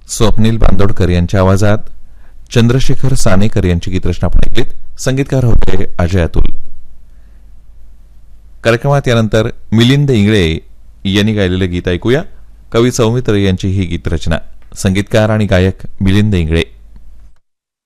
स्वप्नील बांदोडकर यांच्या आवाजात चंद्रशेखर सानेकर यांची गीतरचना आपण ऐकलीत. संगीतकार होते अजय अतुल. कार्यक्रमात यानंतर मिलिंद इंगळे यांनी गायलेलं गीत ऐकूया. कवी सौमित्र यांची ही गीतरचना. संगीतकार आणि गायक मिलिंद इंगळे.